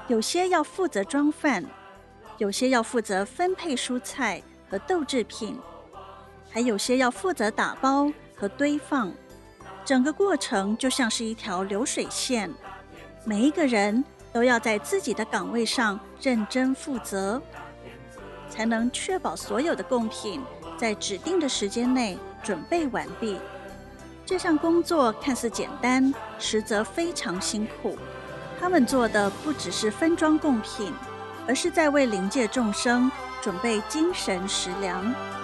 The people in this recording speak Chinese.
有些要负责装饭，有些要负责分配蔬菜和豆制品，还有些要负责打包和堆放。整个过程就像是一条流水线，每一个人都要在自己的岗位上认真负责，才能确保所有的贡品在指定的时间内准备完毕。这项工作看似简单，实则非常辛苦。他们做的不只是分装贡品，而是在为灵界众生准备精神食粮。